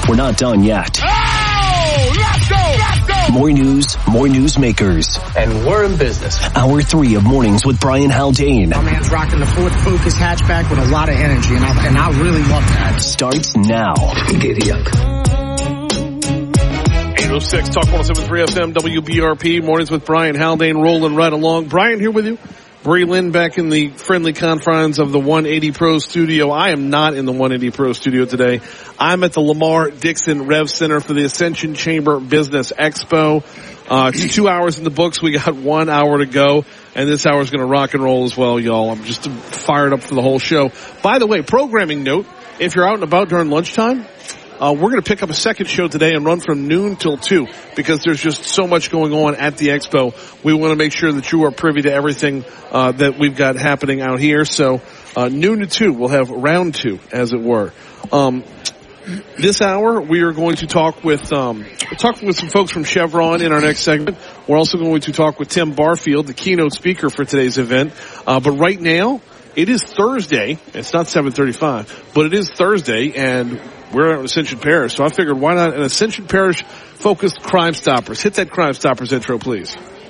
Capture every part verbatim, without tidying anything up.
we're not done yet. Oh, let's go, let's go. More news, more newsmakers. And we're in business. Hour three of Mornings with Brian Haldane. My man's rocking the Ford Focus hatchback with a lot of energy, and I, and I really love that. Starts now. Giddy up. eight oh six, Talk one oh seven point three F M, W B R P. Mornings with Brian Haldane, rolling right along. Brian here with you. Bree Lynn back in the friendly confines of the one eighty Pro studio. I am not in the one eighty Pro studio today. I'm at the Lamar Dixon Rev Center for the Ascension Chamber Business Expo. Uh, it's two hours in the books. We got one hour to go, and this hour is going to rock and roll as well, y'all. I'm just fired up for the whole show. By the way, programming note, if you're out and about during lunchtime, Uh, we're going to pick up a second show today and run from noon till two because there's just so much going on at the expo. We want to make sure that you are privy to everything uh, that we've got happening out here. So uh, noon to two, we'll have round two, as it were. Um, this hour, we are going to talk with um, talk with some folks from Chevron in our next segment. We're also going to talk with Tim Barfield, the keynote speaker for today's event. Uh, but right now, it is Thursday. It's not seven thirty-five, but it is Thursday, and we're at Ascension Parish, so I figured why not an Ascension Parish-focused Crime Stoppers. Hit that Crime Stoppers intro, please.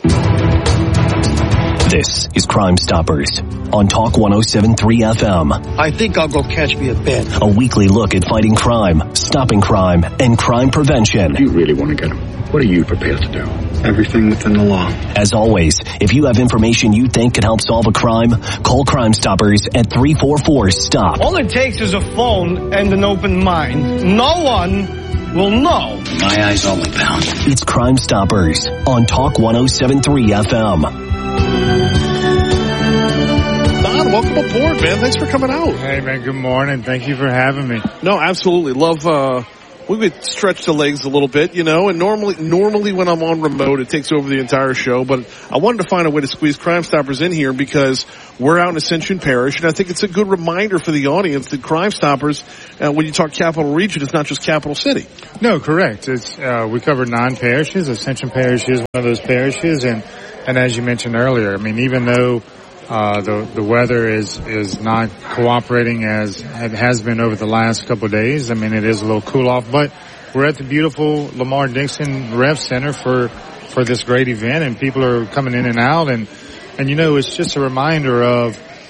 This is Crime Stoppers on Talk one oh seven point three F M. I think I'll go catch me a bed. A weekly look at fighting crime, stopping crime, and crime prevention. You really want to get him? What are you prepared to do? Everything within the law. As always, if you have information you think could help solve a crime, call Crime Stoppers at three four four, STOP. All it takes is a phone and an open mind. No one will know. My eyes only, pal. It's Crime Stoppers on Talk one oh seven point three F M. Don, welcome aboard, man. Thanks for coming out. Hey, man, good morning. Thank you for having me. No, absolutely. Love, uh, we would stretch the legs a little bit, you know, and normally, normally when I'm on remote, it takes over the entire show, but I wanted to find a way to squeeze Crime Stoppers in here because we're out in Ascension Parish, and I think it's a good reminder for the audience that Crime Stoppers, uh, when you talk Capital Region, it's not just Capital City. No, correct. It's, uh, we cover nine parishes. Ascension Parish is one of those parishes, and, and as you mentioned earlier, I mean, even though Uh, the, the weather is, is not cooperating as it has been over the last couple of days. I mean, it is a little cool off, but we're at the beautiful Lamar Dixon Rev Center for, for this great event, and people are coming in and out, and, and you know, it's just a reminder of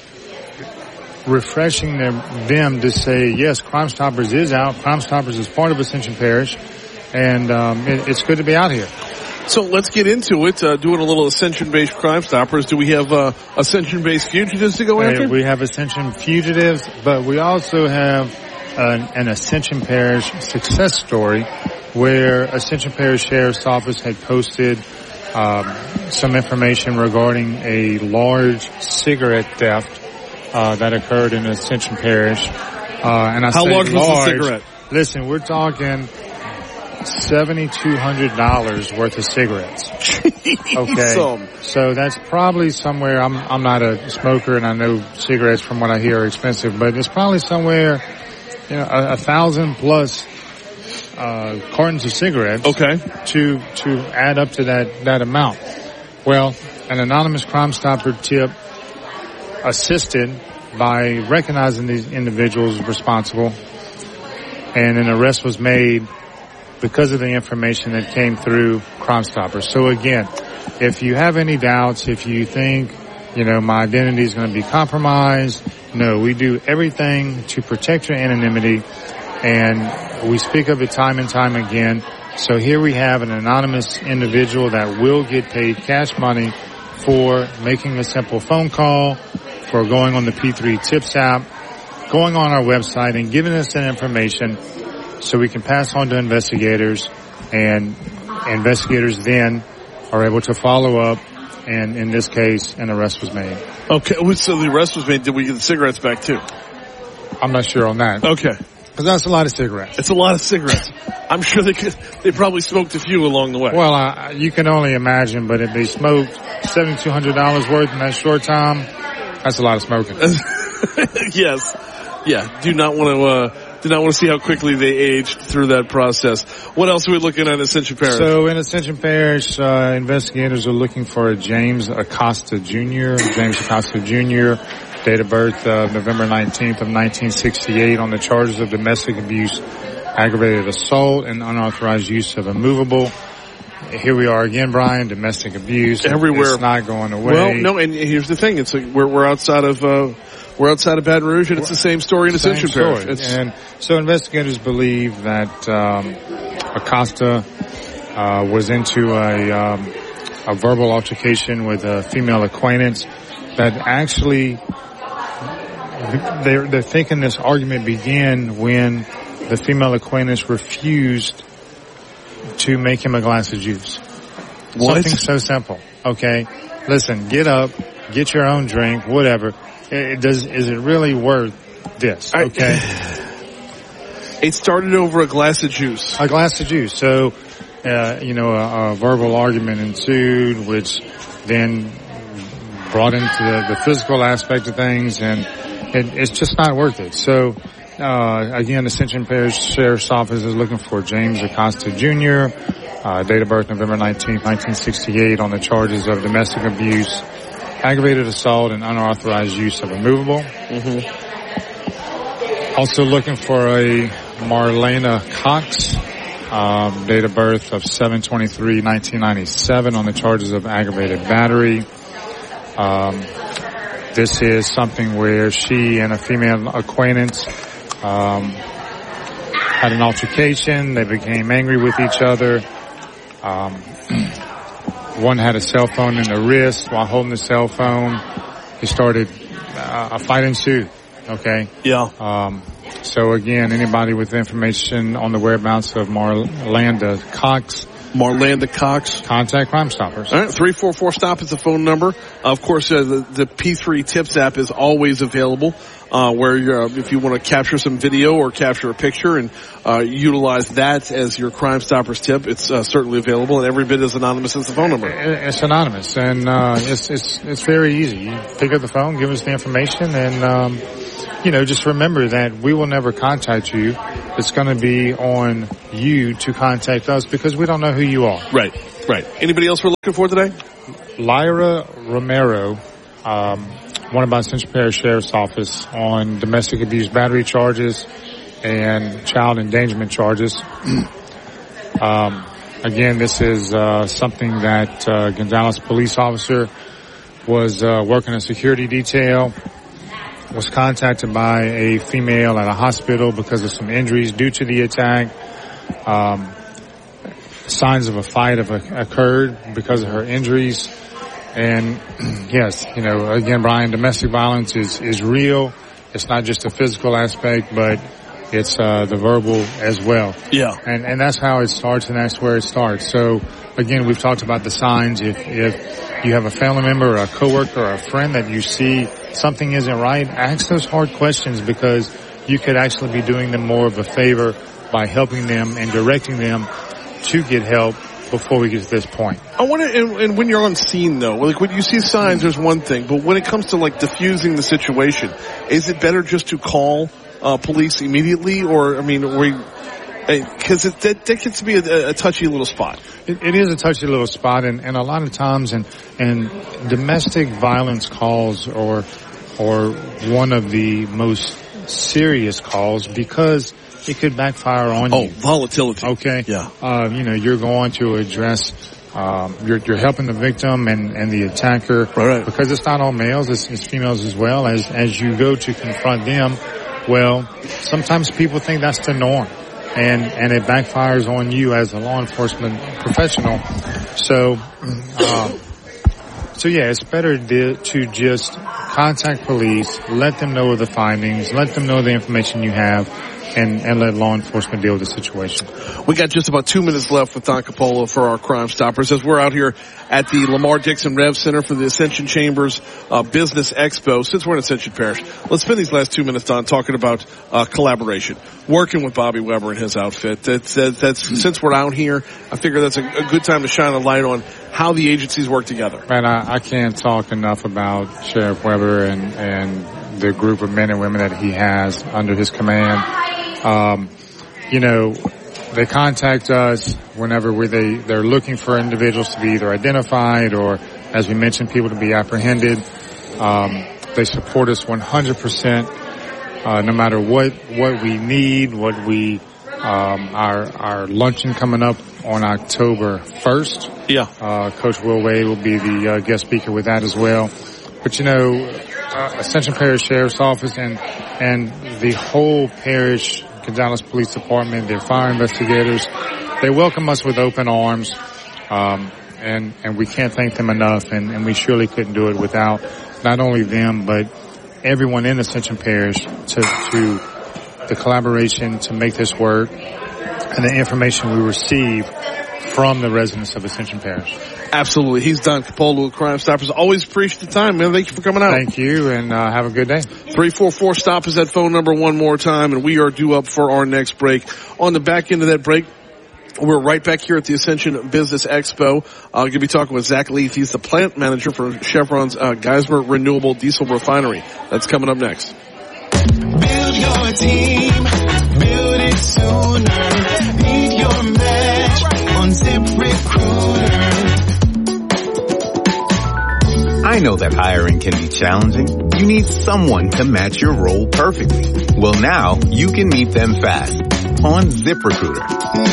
refreshing them, them to say, yes, Crime Stoppers is out. Crime Stoppers is part of Ascension Parish, and, um, it, it's good to be out here. So let's get into it, uh, doing a little Ascension-based Crime Stoppers. Do we have, uh, Ascension-based fugitives to go after? Uh, we have Ascension fugitives, but we also have an, an Ascension Parish success story where Ascension Parish Sheriff's Office had posted, um, some information regarding a large cigarette theft, uh, that occurred in Ascension Parish. Uh, and I How say large was large, the cigarette? Listen, we're talking seven thousand two hundred dollars worth of cigarettes. Okay. So that's probably somewhere, I'm, I'm not a smoker and I know cigarettes from what I hear are expensive, but it's probably somewhere, you know, a, a thousand plus, uh, cartons of cigarettes. Okay. To, to add up to that, that amount. Well, an anonymous Crime Stopper tip assisted by recognizing these individuals responsible, and an arrest was made because of the information that came through Crime Stoppers. So again, if you have any doubts, if you think, you know, my identity is going to be compromised, no, we do everything to protect your anonymity, and we speak of it time and time again. So here we have an anonymous individual that will get paid cash money for making a simple phone call, for going on the P three Tips app, going on our website and giving us that information so we can pass on to investigators, and investigators then are able to follow up, and in this case, an arrest was made. Okay, so the arrest was made. Did we get the cigarettes back too? I'm not sure on that. Okay. Because that's a lot of cigarettes. It's a lot of cigarettes. I'm sure they could, they probably smoked a few along the way. Well, uh, you can only imagine, but if they smoked seven thousand two hundred dollars worth in that short time, that's a lot of smoking. Yes. Yeah. Do not want to, uh, do not want to see how quickly they aged through that process. What else are we looking at in Ascension Parish? So in Ascension Parish, uh, investigators are looking for a James Acosta Junior James Acosta Junior, date of birth, uh, November nineteenth of nineteen sixty-eight, on the charges of domestic abuse aggravated assault and unauthorized use of a movable. Here we are again, Brian. Domestic abuse everywhere. It's not going away. Well, no, and here's the thing: it's like we're we're outside of uh, we're outside of Baton Rouge, and it's the same story in Ascension Parish. It's, and so investigators believe that um, Acosta uh, was into a um, a verbal altercation with a female acquaintance that actually they're they're thinking this argument began when the female acquaintance refused to make him a glass of juice. What? Something so simple. Okay, listen, get up, get your own drink, whatever. It does. Is it really worth this? Okay. I, it started over a glass of juice. A glass of juice. So, uh, you know, a, a verbal argument ensued, which then brought into the, the physical aspect of things, and it, it's just not worth it. So, uh, again, Ascension Parish Sheriff's Office is looking for James Acosta Junior, uh, date of birth November nineteenth, nineteen sixty-eight, on the charges of domestic abuse, aggravated assault, and unauthorized use of a movable. Mm-hmm. Also looking for a Marlena Cox, um, date of birth of seven twenty-three nineteen ninety-seven, on the charges of aggravated battery. Um, this is something where she and a female acquaintance um, had an altercation. They became angry with each other. Um, one had a cell phone in the wrist. While holding the cell phone, he started uh, a fight ensued. Okay. Yeah. Um, so again, anybody with information on the whereabouts of Marlanda Cox, Marlanda Cox, contact Crime Stoppers. All right, three four four stop is the phone number. Uh, of course, uh, the, the P three Tips app is always available, uh, where you're, uh, if you want to capture some video or capture a picture and uh, utilize that as your Crime Stoppers tip, it's uh, certainly available, and every bit as anonymous as the phone number. It's anonymous, and uh, it's it's it's very easy. You pick up the phone, give us the information, and um, you know, just remember that we will never contact you. It's going to be on you to contact us because we don't know who you are. Right, right. Anybody else we're looking for today? Lyra Romero, um, wanted by Ascension Parish Sheriff's Office on domestic abuse battery charges and child endangerment charges. um, again, this is uh, something that uh, Gonzales police officer was uh, working a security detail, was contacted by a female at a hospital because of some injuries due to the attack. Um, signs of a fight have occurred because of her injuries. And yes, you know, again, Brian, domestic violence is, is real. It's not just a physical aspect, but it's uh, the verbal as well. Yeah. And and that's how it starts, and that's where it starts. So again, we've talked about the signs. If if you have a family member or a coworker or a friend that you see something isn't right, ask those hard questions, because you could actually be doing them more of a favor by helping them and directing them to get help before we get to this point. I want to, and, and when you're on scene though, like when you see signs, there's one thing, but when it comes to like diffusing the situation, is it better just to call uh, police immediately, or I mean, we, because that, that gets to be a, a touchy little spot. It, it is a touchy little spot, and, and a lot of times, and and domestic violence calls or or one of the most serious calls because it could backfire on oh, you. Oh, volatility. Okay. Yeah. Uh, you know, you're going to address, um, you're, you're helping the victim and, and the attacker. Right, right. Because it's not all males, it's, it's females as well. As, as you go to confront them, well, sometimes people think that's the norm. And, and it backfires on you as a law enforcement professional. So, um, so yeah, it's better to, to just contact police, let them know of the findings, let them know the information you have, and, and let law enforcement deal with the situation. We got just about two minutes left with Don Capola for our Crime Stoppers as we're out here at the Lamar Dixon Rev Center for the Ascension Chambers uh, Business Expo. Since we're in Ascension Parish, let's spend these last two minutes, Don, talking about uh, collaboration, working with Bobby Weber and his outfit. That's, that, that's since we're out here, I figure that's a, a good time to shine a light on how the agencies work together. Man, I, I can't talk enough about Sheriff Weber and, and the group of men and women that he has under his command. Um, you know, they contact us whenever we, they, they're looking for individuals to be either identified or, as we mentioned, people to be apprehended. Um, they support us one hundred percent, uh, no matter what, what we need, what we, Um, our, our luncheon coming up on October first. Yeah. Uh, Coach Will Wade will be the uh, guest speaker with that as well. But you know, uh, Ascension Parish Sheriff's Office and, and the whole parish, Gonzales Police Department, their fire investigators, they welcome us with open arms. Um, and, and we can't thank them enough, and, and we surely couldn't do it without not only them, but everyone in Ascension Parish to, to the collaboration to make this work and the information we receive from the residents of Ascension Parish. Absolutely. He's Don Capolo of Crime Stoppers. Always appreciate the time, man. Thank you for coming out. Thank you, and uh, have a good day. three four four stop is that phone number one more time, and we are due up for our next break. On the back end of that break, we're right back here at the Ascension Business Expo. I'm going to be talking with Zach Leith. He's the plant manager for Chevron's uh, Geismar Renewable Diesel Refinery. That's coming up next. Build your team, build it sooner. Need your match on ZipRecruiter. I know that hiring can be challenging. You need someone to match your role perfectly. Well, now you can meet them fast on ZipRecruiter.